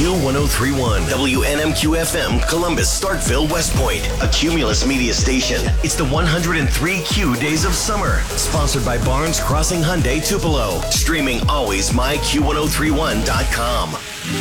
Q1031, WNMQ FM, Columbus, Starkville, West Point, a Cumulus media station. It's the 103 Q Days of Summer, sponsored by Barnes Crossing Hyundai Tupelo. Streaming always myQ1031.com.